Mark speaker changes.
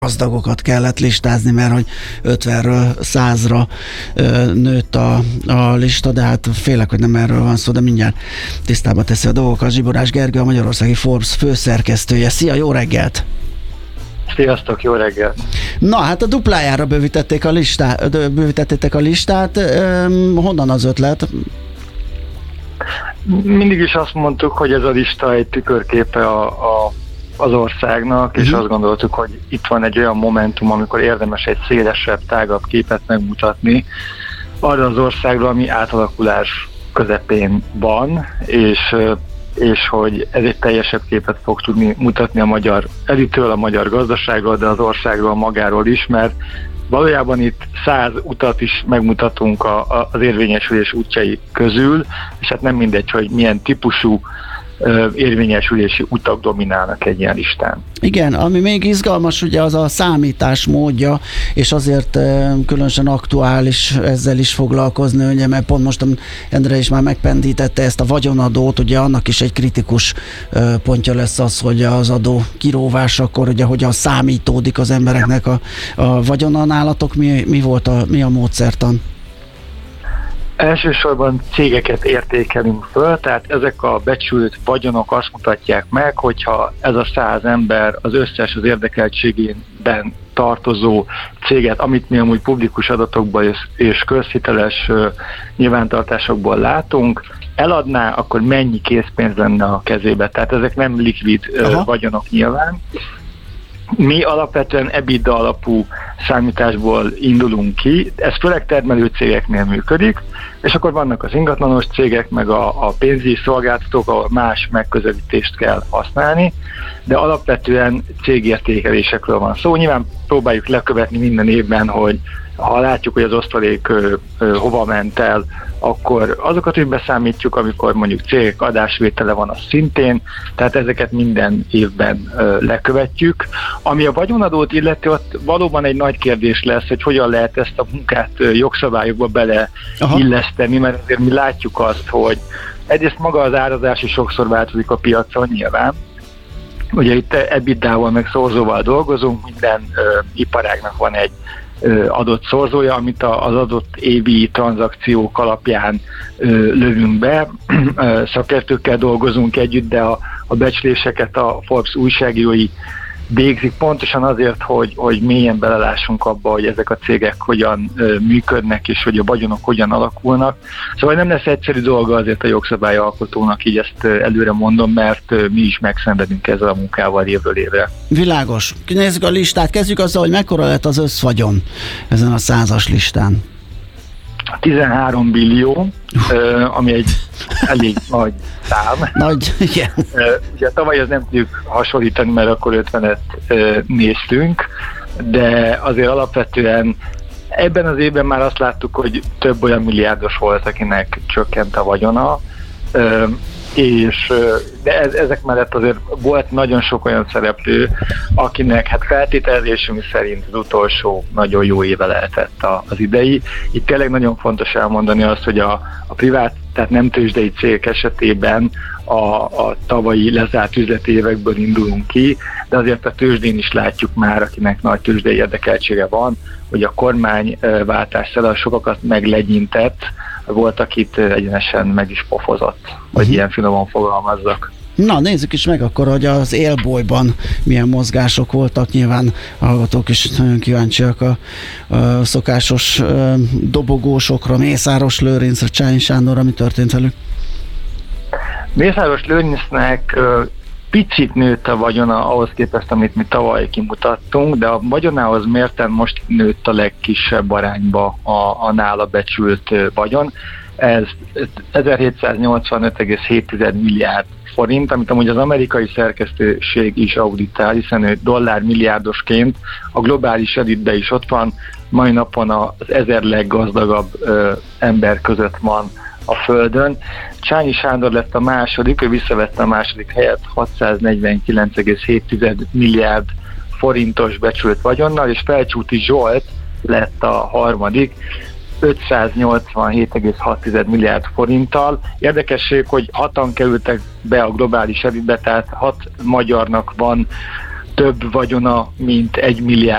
Speaker 1: gazdagokat kellett listázni, mert hogy 50-ről 100-ra nőtt a lista, de hát félek, hogy nem erről van szó, de mindjárt tisztába teszi a dolgokat. Zsiborás Gergő, a Magyarországi Forbes főszerkesztője. Szia, jó reggelt!
Speaker 2: Sziasztok, jó reggelt!
Speaker 1: Na, hát a duplájára bővítették a listát. Honnan az ötlet?
Speaker 2: Mindig is azt mondtuk, hogy ez a lista egy tükörképe az országnak, és azt gondoltuk, hogy itt van egy olyan momentum, amikor érdemes egy szélesebb, tágabb képet megmutatni arra az országról, ami átalakulás közepén van, és hogy ez egy teljesebb képet fog tudni mutatni a magyar elitről, a magyar gazdaságról, de az országról magáról is, mert valójában itt 100 utat is megmutatunk az érvényesülés útjai közül, és hát nem mindegy, hogy milyen típusú érvényesülési utak dominálnak egy ilyen listán.
Speaker 1: Igen, ami még izgalmas, ugye az a számítás módja, és azért különösen aktuális ezzel is foglalkozni, ugye, mert pont most Endre is már megpendítette ezt a vagyonadót, ugye annak is egy kritikus pontja lesz az, hogy az adó kiróvásakor, ugye hogyan számítódik az embereknek a vagyona. Nálatok mi a módszertan?
Speaker 2: Elsősorban cégeket értékelünk föl, tehát ezek a becsült vagyonok azt mutatják meg, hogyha ez a 100 ember az összes az érdekeltségében tartozó céget, amit mi amúgy publikus adatokból és közhiteles nyilvántartásokból látunk, eladná, akkor mennyi készpénz lenne a kezébe. Tehát ezek nem likvid vagyonok nyilván. Mi alapvetően EBITDA alapú számításból indulunk ki, ez főleg termelő cégeknél működik, és akkor vannak az ingatlanos cégek, meg a pénzügyi szolgáltatók, ahol más megközelítést kell használni, de alapvetően cégértékelésekről van szó. Nyilván próbáljuk lekövetni minden évben, hogy ha látjuk, hogy az osztalék hova ment el, akkor azokat is beszámítjuk, amikor mondjuk cégek adásvétele van, az szintén, tehát ezeket minden évben lekövetjük. Ami a vagyonadót illeti, ott valóban egy nagy kérdés lesz, hogy hogyan lehet ezt a munkát jogszabályokba beleilleszteni, mert azért mi látjuk azt, hogy egyrészt maga az árazás is sokszor változik a piacon nyilván. Ugye itt EBITDA-val meg szorzóval dolgozunk, minden iparágnak van egy adott szorzója, amit az adott évi tranzakciók alapján lövünk be. Szakértőkkel dolgozunk együtt, de a becsléseket a Forbes újságírói végzik pontosan azért, hogy mélyen belelássunk abba, hogy ezek a cégek hogyan működnek, és hogy a vagyonok hogyan alakulnak. Szóval nem lesz egyszerű dolga azért a jogszabályalkotónak, így ezt előre mondom, mert mi is megszenvedünk ezzel a munkával évről évre.
Speaker 1: Világos. Nézzük a listát. Kezdjük azzal, hogy mekkora lett az összvagyon ezen a 100-as listán.
Speaker 2: 13 billió, ami egy elég nagy szám.
Speaker 1: Nagy, igen.
Speaker 2: Ugye tavaly az nem tudjuk hasonlítani, mert akkor 50-et néztünk, de azért alapvetően ebben az évben már azt láttuk, hogy több olyan milliárdos volt, akinek csökkent a vagyona, de ezek mellett azért volt nagyon sok olyan szereplő, akinek hát feltételezésünk szerint az utolsó nagyon jó éve lehetett az idei. Itt tényleg nagyon fontos elmondani azt, hogy a privát, tehát nem tőzsdei cégek esetében a tavalyi lezárt üzleti évekből indulunk ki, de azért a tőzsdén is látjuk már, akinek nagy tőzsdei érdekeltsége van, hogy a kormányváltással sokakat meglegyintett, volt, akit egyenesen meg is pofozott, hogy ilyen finoman fogalmazzak.
Speaker 1: Na, nézzük is meg akkor, hogy az élbolyban milyen mozgások voltak. Nyilván a hallgatók is nagyon kíváncsiak a szokásos dobogósokra, Mészáros Lőrincre, Csányi Sándorra. Mi történt velük?
Speaker 2: Mészáros Lőrincnek picit nőtt a vagyona ahhoz képest, amit mi tavaly kimutattunk, de a vagyonához mérten most nőtt a legkisebb arányba a nála becsült vagyon. Ez 1785,7 milliárd forint, amit amúgy az amerikai szerkesztőség is auditál, hiszen ő dollármilliárdosként a globális elitben is ott van, mai napon az 1000 leggazdagabb ember között van a Földön. Csányi Sándor lett a második, ő visszavette a második helyet 649,7 milliárd forintos becsült vagyonnal, és Felcsúti Zsolt lett a harmadik, 587,6 milliárd forinttal. Érdekesség, hogy 6-an kerültek be a globális elitbe, tehát 6 magyarnak van több vagyona, mint 1